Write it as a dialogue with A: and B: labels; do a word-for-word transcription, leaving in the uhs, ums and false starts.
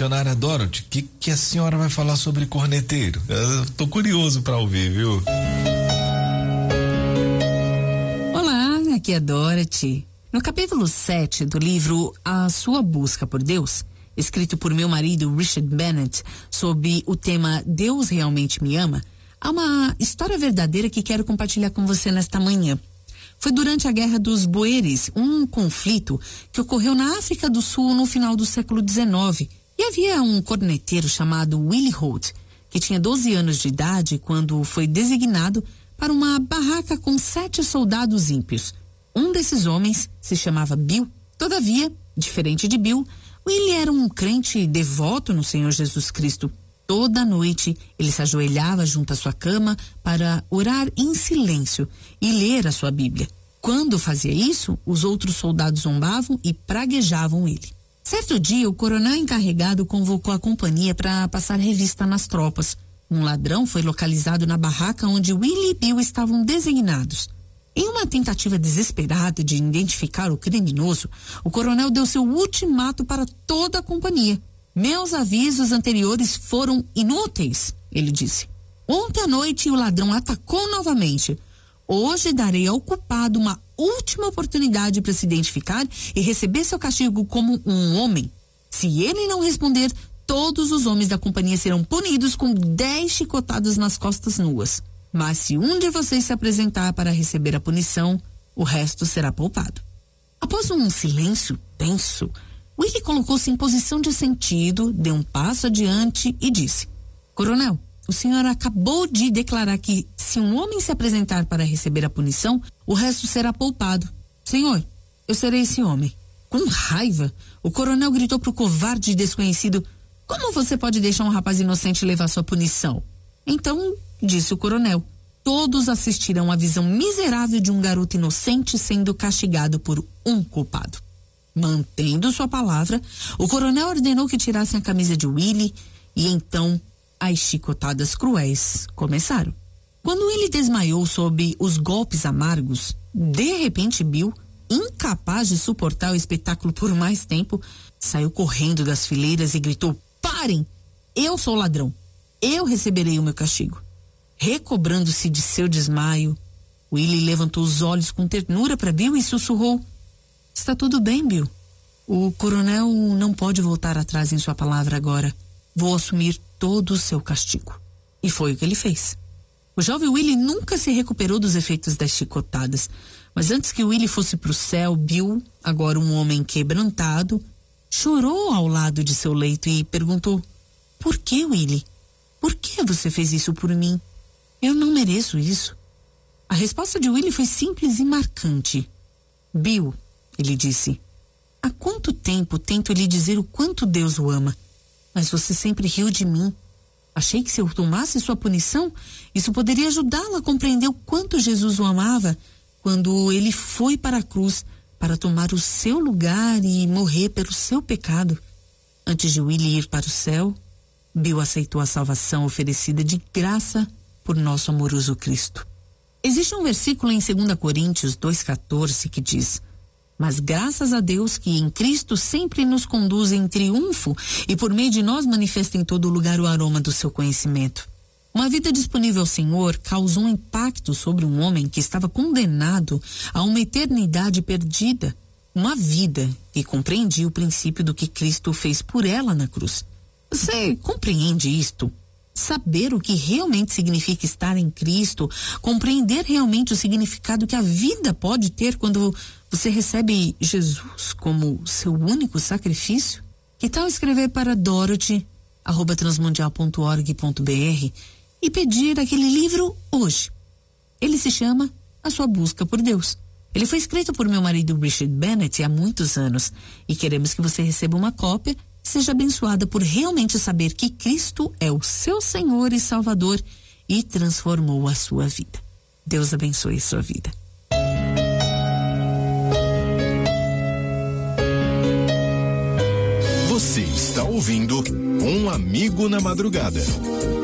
A: missionária Dorothy, o que, que a senhora vai falar sobre corneteiro? Eu tô curioso para ouvir, viu?
B: Olá, aqui é a Dorothy. No capítulo sete do livro A Sua Busca por Deus, escrito por meu marido Richard Bennett, sob o tema Deus Realmente Me Ama, há uma história verdadeira que quero compartilhar com você nesta manhã. Foi durante a Guerra dos Boeres, um conflito que ocorreu na África do Sul no final do século dezenove. E havia um corneteiro chamado Willie Holt, que tinha doze anos de idade quando foi designado para uma barraca com sete soldados ímpios. Um desses homens se chamava Bill. Todavia, diferente de Bill, Willie era um crente devoto no Senhor Jesus Cristo. Toda noite ele se ajoelhava junto à sua cama para orar em silêncio e ler a sua Bíblia. Quando fazia isso, os outros soldados zombavam e praguejavam ele. Certo dia, o coronel encarregado convocou a companhia para passar revista nas tropas. Um ladrão foi localizado na barraca onde Willie e Bill estavam designados. Em uma tentativa desesperada de identificar o criminoso, o coronel deu seu ultimato para toda a companhia. Meus avisos anteriores foram inúteis, ele disse. Ontem à noite o ladrão atacou novamente. Hoje darei ao culpado uma última oportunidade para se identificar e receber seu castigo como um homem. Se ele não responder, todos os homens da companhia serão punidos com dez chicotadas nas costas nuas. Mas se um de vocês se apresentar para receber a punição, o resto será poupado. Após um silêncio tenso, Willie colocou-se em posição de sentido, deu um passo adiante e disse: Coronel, o senhor acabou de declarar que se um homem se apresentar para receber a punição, o resto será poupado. Senhor, eu serei esse homem. Com raiva, o coronel gritou para o covarde desconhecido: como você pode deixar um rapaz inocente levar sua punição? Então, disse o coronel, todos assistirão à visão miserável de um garoto inocente sendo castigado por um culpado. Mantendo sua palavra, o coronel ordenou que tirassem a camisa de Willie e então as chicotadas cruéis começaram. Quando ele desmaiou sob os golpes amargos, de repente Bill, incapaz de suportar o espetáculo por mais tempo, saiu correndo das fileiras e gritou: parem! Eu sou o ladrão. Eu receberei o meu castigo. Recobrando-se de seu desmaio, Willie levantou os olhos com ternura para Bill e sussurrou: está tudo bem, Bill. O coronel não pode voltar atrás em sua palavra agora. Vou assumir todo o seu castigo. E foi o que ele fez. O jovem Willie nunca se recuperou dos efeitos das chicotadas, mas antes que Willie fosse para o céu, Bill, agora um homem quebrantado, chorou ao lado de seu leito e perguntou: por que, Willie? Por que você fez isso por mim? Eu não mereço isso. A resposta de Willie foi simples e marcante. Bill, ele disse, há quanto tempo tento lhe dizer o quanto Deus o ama, mas você sempre riu de mim. Achei que se eu tomasse sua punição, isso poderia ajudá-la a compreender o quanto Jesus o amava quando ele foi para a cruz para tomar o seu lugar e morrer pelo seu pecado. Antes de Willie ir para o céu, Bill aceitou a salvação oferecida de graça por nosso amoroso Cristo. Existe um versículo em dois Coríntios dois, quatorze que diz: mas graças a Deus que em Cristo sempre nos conduz em triunfo e por meio de nós manifesta em todo lugar o aroma do seu conhecimento. Uma vida disponível ao Senhor causou um impacto sobre um homem que estava condenado a uma eternidade perdida. Uma vida que compreendia o princípio do que Cristo fez por ela na cruz. Você compreende isto? Saber o que realmente significa estar em Cristo, compreender realmente o significado que a vida pode ter quando você recebe Jesus como seu único sacrifício? Que tal escrever para Dorothy, arroba transmundial ponto org ponto br e pedir aquele livro hoje? Ele se chama A Sua Busca por Deus. Ele foi escrito por meu marido Richard Bennett há muitos anos e queremos que você receba uma cópia e seja abençoada por realmente saber que Cristo é o seu Senhor e Salvador e transformou a sua vida. Deus abençoe a sua vida.
C: Você está ouvindo Um Amigo na Madrugada.